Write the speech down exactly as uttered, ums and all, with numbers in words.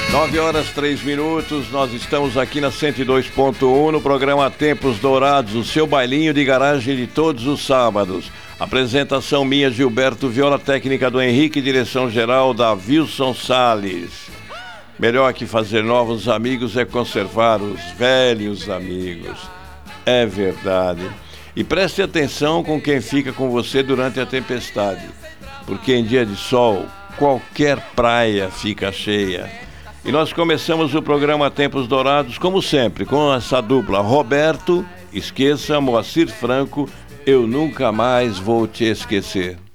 nove horas, três minutos, nós estamos aqui na cento e dois ponto um no programa Tempos Dourados, o seu bailinho de garagem de todos os sábados. Apresentação minha, Gilberto Viola, técnica do Henrique, direção geral da Wilson Salles. Melhor que fazer novos amigos é conservar os velhos amigos. É verdade. E preste atenção com quem fica com você durante a tempestade, porque em dia de sol, qualquer praia fica cheia. E nós começamos o programa Tempos Dourados, como sempre, com essa dupla. Roberto, esqueça, Moacir Franco, eu nunca mais vou te esquecer.